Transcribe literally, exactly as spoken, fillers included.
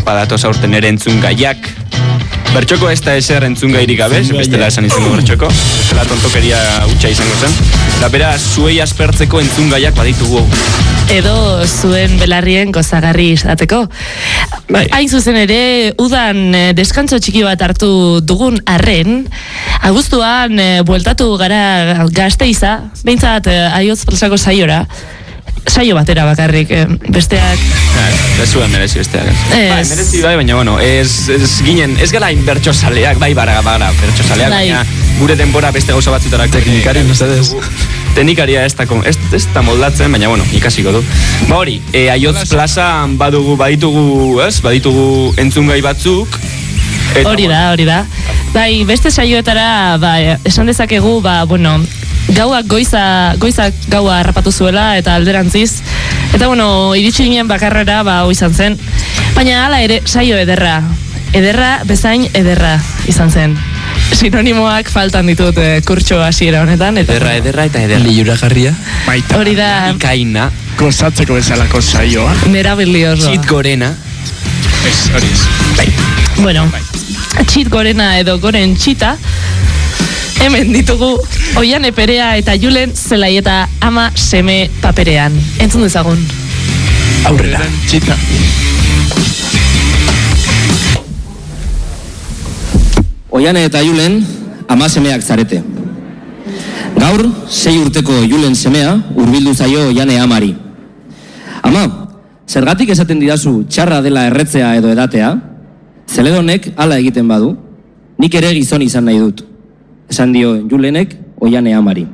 badatoz aurten ere entzun gaiak. Bertxoko ez da eser entzun gairik gabe, bestela esan izango bertxoko, bestela tontokeria utxa izango zen. Eta beraz, zuei aspertzeko entzun gaiak baditugu. Edo zuen belarrien gozagarri izateko. Bai. Hain zuzen ere, udan deskantzo txiki bat hartu dugun arren, abuztuan bueltatu gara Gasteiza, behintzat Aiotz Plasako saiora, saio batera bakarrik, besteak... Ez zuen merezi besteak. Bai, merezi bai, baina, bueno, ez, ez ginen, ez gara inbertxo saleak, bai, bara, bara, bertxo saleak, baina gure denbora beste gauza batzuterak. Teknikari, mesedez. Teknikaria ez da, ez, ez da moldatzen, baina, bueno, ikasiko du. Ba hori, e, Aiotz Plaza badugu, baditugu, ez, baditugu entzungai batzuk. Eta, hori da, hori da. Bai, beste saioetara, ba, esan dezakegu, ba, bueno, gauak goiza, goiza gaua harrapatu zuela eta alderantziz. Eta bueno, iritsi ginen bakarrera, ba, izan zen. Baina hala ere, saio ederra. Ederra, bezain ederra izan zen. Sinonimoak faltan ditut eh, kurtso hasiera honetan. Eta, ederra, ederra eta ederra. Liura jarria. Baita. Hori da. Ikaina. Gozatzeko bezalako saioa. Merabilioso. Txit gorena. Ez, hori ez. Bai. Bueno, bai. Txit gorena edo goren txita, hemen ditugu Oiane Perea eta Julen Zelaieta ama seme paperean. Entzun dezagun. Aurrera. Txita. Oiane eta Julen ama semeak zarete. Gaur, sei urteko Julen semea hurbildu zaio Oiane amari. Ama, zergatik esaten didazu txarra dela erretzea edo edatea? Zeledonek hala egiten badu, nik ere gizon izan nahi dut. Esan dio Julenek Oiane amari.